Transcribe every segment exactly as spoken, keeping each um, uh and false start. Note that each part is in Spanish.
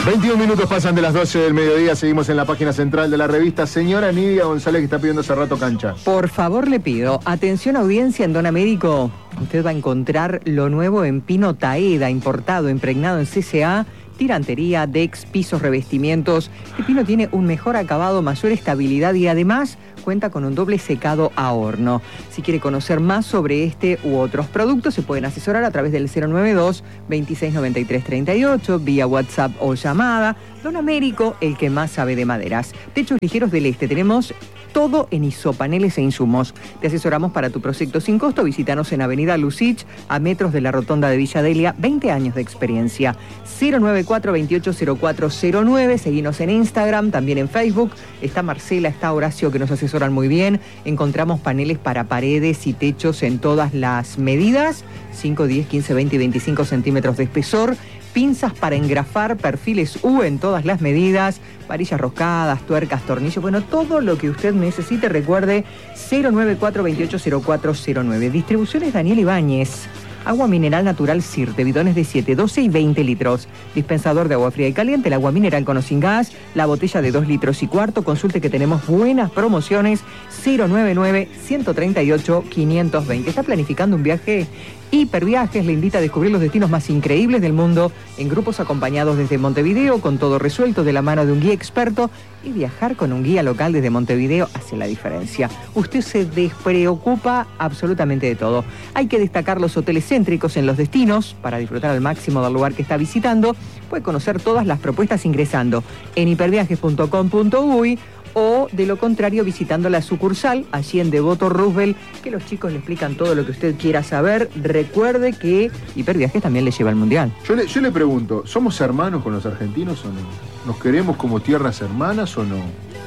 veintiún minutos pasan de las doce del mediodía, seguimos en la página central de la revista. Señora Nidia González, que está pidiendo hace rato cancha. Por favor, le pido, atención audiencia en Don Américo. Usted va a encontrar lo nuevo en pino Taeda, importado, impregnado en C C A, tirantería, decks, pisos, revestimientos. Este pino tiene un mejor acabado, mayor estabilidad y además cuenta con un doble secado a horno. Si quiere conocer más sobre este u otros productos, se pueden asesorar a través del cero nueve dos, veintiséis noventa y tres treinta y ocho, vía WhatsApp o llamada. Don Américo, el que más sabe de maderas. Techos Ligeros del Este, tenemos todo en isopaneles e insumos. Te asesoramos para tu proyecto sin costo. Visítanos en Avenida Lucich, a metros de la Rotonda de Villa Delia. veinte años de experiencia. cero nueve cuatro, veintiocho cero cuatro cero nueve. Seguinos en Instagram, también en Facebook. Está Marcela, está Horacio, que nos asesoran muy bien. Encontramos paneles para paredes y techos en todas las medidas. cinco, diez, quince, veinte y veinticinco centímetros de espesor. Pinzas para engrafar, perfiles U en todas las medidas, varillas roscadas, tuercas, tornillos, bueno, todo lo que usted necesite, recuerde, cero nueve cuatro, veintiocho cero cuatro cero nueve. Distribuciones Daniel Ibáñez. Agua mineral natural Sirte, bidones de siete, doce y veinte litros. Dispensador de agua fría y caliente, el agua mineral con o sin gas, la botella de dos litros y cuarto. Consulte que tenemos buenas promociones. cero nueve nueve, ciento treinta y ocho, quinientos veinte. ¿Está planificando un viaje? Hiperviajes le invita a descubrir los destinos más increíbles del mundo en grupos acompañados desde Montevideo, con todo resuelto de la mano de un guía experto, y viajar con un guía local desde Montevideo hace la diferencia. Usted se despreocupa absolutamente de todo. Hay que destacar los hoteles céntricos en los destinos para disfrutar al máximo del lugar que está visitando. Puede conocer todas las propuestas ingresando en hiperviajes punto com punto uy o, de lo contrario, visitando la sucursal allí en Devoto Roosevelt, que los chicos le explican todo lo que usted quiera saber. Recuerde que Hiperviajes también le lleva al Mundial. Yo le, yo le pregunto, ¿somos hermanos con los argentinos o no? ¿Nos queremos como tierras hermanas o no?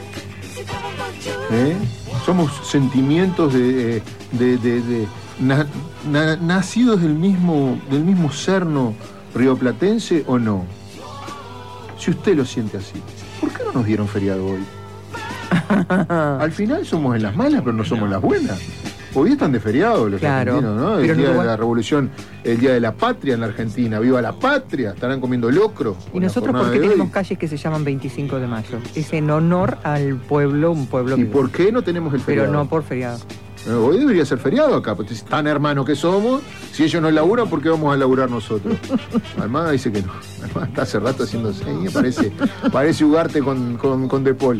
¿Eh? ¿Somos sentimientos de, de, de, de na, na, nacidos del mismo, del mismo cerno rioplatense o no? Si usted lo siente así, ¿por qué no nos dieron feriado hoy? Al final somos en las malas, pero no somos las buenas. Hoy están de feriado los claro, argentinos, ¿no? El día de la revolución, el día de la patria en la Argentina. ¡Viva la patria! Estarán comiendo locro. Y nosotros, ¿por qué tenemos calles que se llaman veinticinco de mayo? Es en honor al pueblo, un pueblo... ¿Y por qué no tenemos el feriado? Pero no por feriado. Hoy debería ser feriado acá, porque es tan hermano que somos. Si ellos no laburan, ¿por qué vamos a laburar nosotros? Almada dice que no. Almada está hace rato haciendo señas, parece, parece Ugarte con, con, con De Paul.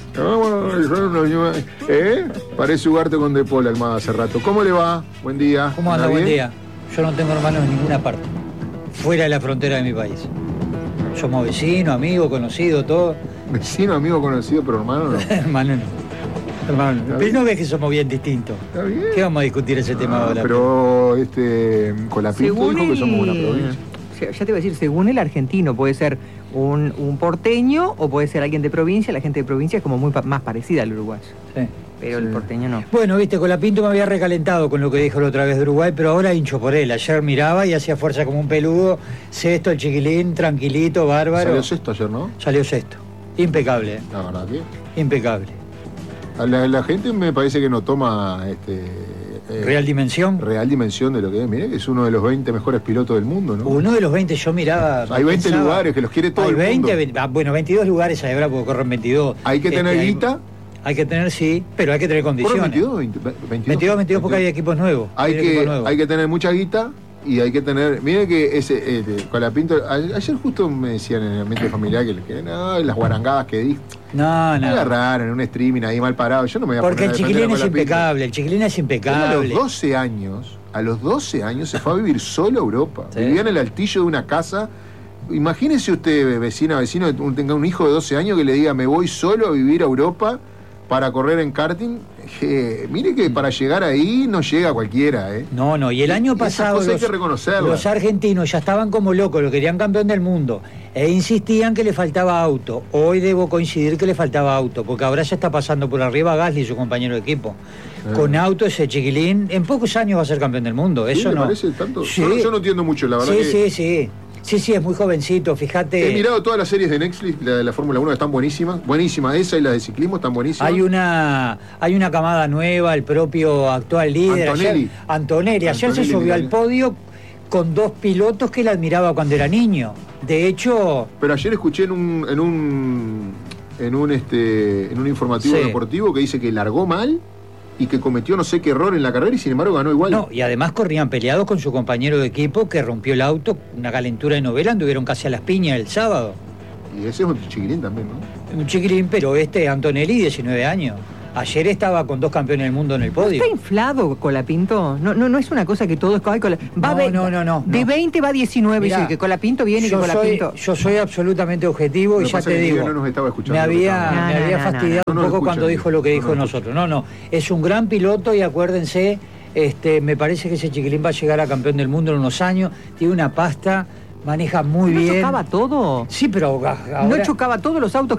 ¿Eh? Parece Ugarte con De Paul, Almada, hace rato. ¿Cómo le va? Buen día. ¿Cómo anda? Buen día. Yo no tengo hermanos en ninguna parte, fuera de la frontera de mi país. Somos vecinos, amigos, conocidos, todo. Vecino, amigo, conocido, pero hermano no. Hermano no. Hermano, pero no ves que somos bien distintos. Está bien. ¿Qué vamos a discutir ese tema ah, ahora? Pero este Colapinto dijo el... que somos una provincia. Ya te iba a decir, según el argentino, puede ser un, un porteño o puede ser alguien de provincia. La gente de provincia es como muy pa más parecida al uruguayo. Sí. Pero sí. El porteño no. Bueno, viste, Colapinto me había recalentado con lo que dijo la otra vez de Uruguay, pero ahora hincho por él. Ayer miraba y hacía fuerza como un peludo. Sexto, el chiquilín, tranquilito, bárbaro. Salió sexto ayer, ¿no? Salió sexto. Impecable, ¿eh? La verdad que... Impecable. La, la gente me parece que no toma... este Eh, ¿Real dimensión? Real dimensión de lo que es. Mire que es uno de los veinte mejores pilotos del mundo, ¿no? Uno de los veinte, yo miraba... Hay veinte pensaba, lugares que los quiere todo hay el veinte, mundo. veinte, bueno, veintidós lugares hay ahora porque corren veintidós. Hay que tener este, guita. Hay, hay que tener, sí, pero hay que tener condiciones. veintidós, veinte, veintidós, veintidós, veintidós porque hay equipos nuevos. Hay, hay, que, equipos nuevos. hay que tener mucha guita y hay que tener... Mire que ese eh, Colapinto... Ayer justo me decían en el ambiente familiar que, que no, las guarangadas que dijo... No, no. Me agarraron en un streaming ahí mal parado. Yo no me voy a Porque poner el chiquilín es impecable, el chiquilín es impecable. Él a los doce años, a los doce años se fue a vivir solo a Europa. Sí. Vivía en el altillo de una casa. Imagínese usted, vecina, vecino, que tenga un hijo de doce años que le diga, me voy solo a vivir a Europa para correr en karting. Eh, mire que para llegar ahí no llega cualquiera, ¿eh? No, no, y el año pasado los, hay que reconocerlo. Los argentinos ya estaban como locos, lo querían campeón del mundo, e insistían que le faltaba auto. Hoy debo coincidir que le faltaba auto, porque ahora ya está pasando por arriba Gasly, su compañero de equipo. Eh. Con auto ese chiquilín, en pocos años va a ser campeón del mundo. ¿Sí, eso me no. parece tanto? Sí. Yo, yo no entiendo mucho, la verdad. Sí, que... sí, sí. Sí, sí, es muy jovencito, fíjate. He mirado todas las series de Netflix, la de la Fórmula uno, están buenísimas. Buenísimas esa y las de ciclismo están buenísimas. Hay una hay una camada nueva, el propio actual líder. Antonelli. Ayer, Antonelli. Ayer Antonelli, se subió al podio con dos pilotos que él admiraba cuando era niño. De hecho... Pero ayer escuché en un en un, en un, este, en un informativo sí. deportivo que dice que largó mal y que cometió no sé qué error en la carrera y sin embargo ganó igual. No, y además corrían peleados con su compañero de equipo que rompió el auto, una calentura de novela, anduvieron casi a las piñas el sábado. Y ese es un chiquilín también, ¿no? Un chiquilín, pero este Antonelli, diecinueve años. Ayer estaba con dos campeones del mundo en el podio. ¿Está inflado Colapinto? No, no, no es una cosa que todo es... Ay, Cola... va no, ve... no, no, no. De no. veinte va a diecinueve, Mirá, y que Colapinto viene y que yo Colapinto... Soy, yo soy absolutamente objetivo Lo y que ya pasa te es que digo, Miguel no nos estaba escuchando me lo que había, estaba- me No, había no, no, fastidiado no, no. un No poco nos cuando escuchan, dijo lo que no dijo nos nosotros. No, no, es un gran piloto y acuérdense, este, me parece que ese chiquilín va a llegar a campeón del mundo en unos años, tiene una pasta, maneja muy ¿No bien. chocaba todo? Sí, pero ahora... ¿No chocaba todos los autos